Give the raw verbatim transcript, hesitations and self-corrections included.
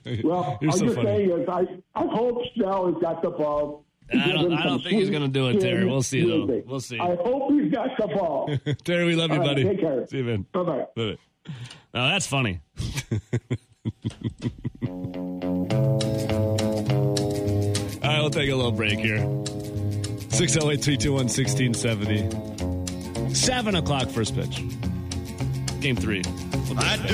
Well, You're I'm so just funny. saying is I, I hope Snell has got the ball. I don't, I don't think he's going to do it, Terry. We'll see, though. Music. We'll see. I hope he's got the ball. Terry, we love you, All right, buddy. take care. See you, man. Bye-bye. Bye-bye. Now, that's funny. All right, we'll take a little break here. six oh eight, three two one, one six seven oh. seven o'clock first pitch. Game three. We'll